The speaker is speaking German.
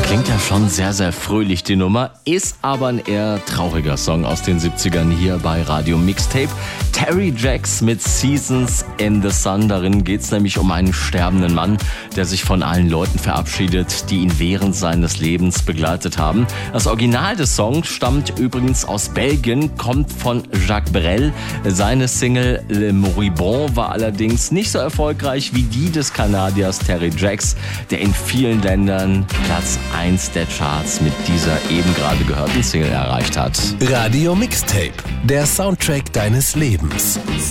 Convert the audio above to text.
Klingt ja schon sehr, sehr fröhlich, die Nummer. Ist aber ein eher trauriger Song aus den 70ern hier bei Radio Mixtape. Terry Jacks mit Seasons in the Sun. Darin geht es nämlich um einen sterbenden Mann, der sich von allen Leuten verabschiedet, die ihn während seines Lebens begleitet haben. Das Original des Songs stammt übrigens aus Belgien, kommt von Jacques Brel. Seine Single Le Moribond war allerdings nicht so erfolgreich wie die des Kanadiers Terry Jacks, der in vielen Ländern Platz 1 der Charts mit dieser eben gerade gehörten Single erreicht hat. Radio Mixtape, der Soundtrack deines Lebens.